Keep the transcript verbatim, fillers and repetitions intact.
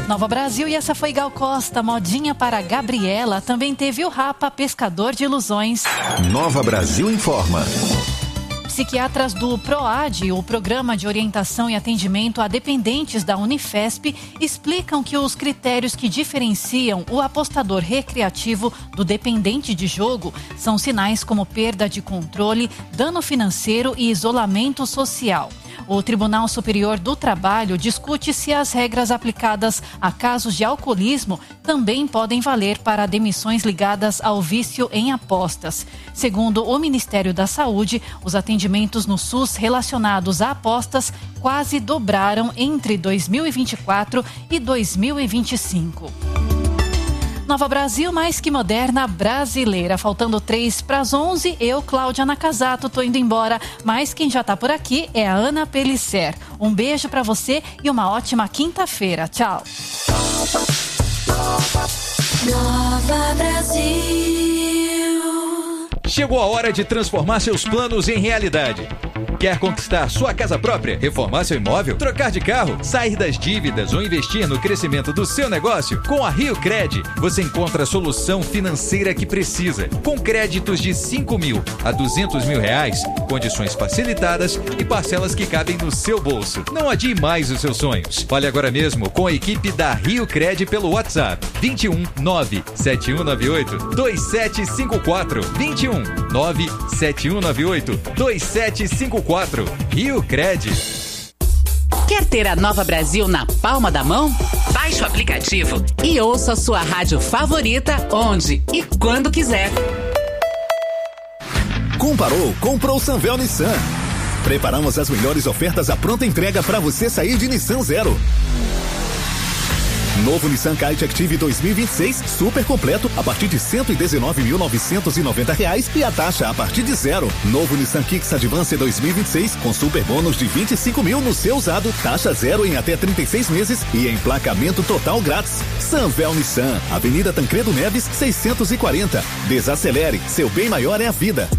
Nova Brasil, e essa foi Gal Costa, modinha para Gabriela. Também teve o Rapa, pescador de ilusões. Nova Brasil informa. Psiquiatras do PROAD, o Programa de Orientação e Atendimento a Dependentes da Unifesp, explicam que os critérios que diferenciam o apostador recreativo do dependente de jogo são sinais como perda de controle, dano financeiro e isolamento social. O Tribunal Superior do Trabalho discute se as regras aplicadas a casos de alcoolismo também podem valer para demissões ligadas ao vício em apostas. Segundo o Ministério da Saúde, os atendimentos no SUS relacionados a apostas quase dobraram entre dois mil e vinte e quatro e dois mil e vinte e cinco. Nova Brasil, mais que moderna, brasileira. Faltando três para as onze, eu, Cláudia Nakazato, tô indo embora. Mas quem já tá por aqui é a Ana Pellicer. Um beijo para você e uma ótima quinta-feira. Tchau. Nova Brasil. Chegou a hora de transformar seus planos em realidade. Quer conquistar sua casa própria, reformar seu imóvel, trocar de carro, sair das dívidas ou investir no crescimento do seu negócio? Com a Rio Cred, você encontra a solução financeira que precisa. Com créditos de cinco mil a duzentos mil reais, condições facilitadas e parcelas que cabem no seu bolso. Não adie mais os seus sonhos. Fale agora mesmo com a equipe da Rio Cred pelo WhatsApp vinte e um nove sete um nove oito dois sete cinco quatro vinte e um nove sete um nove oito dois sete cinco quatro. Rio Cred. Quer ter a Nova Brasil na palma da mão? Baixe o aplicativo e ouça a sua rádio favorita onde e quando quiser. Comparou, comprou Sanvel Nissan. Preparamos as melhores ofertas à pronta entrega para você sair de Nissan Zero. Novo Nissan Kite Active dois mil e vinte e seis, super completo, a partir de cento e dezenove mil novecentos e noventa reais e a taxa a partir de zero. Novo Nissan Kicks Advance dois mil e vinte e seis, com super bônus de vinte e cinco mil no seu usado, taxa zero em até trinta e seis meses e emplacamento total grátis. Sanvel Nissan, Avenida Tancredo Neves, seiscentos e quarenta. Desacelere, seu bem maior é a vida.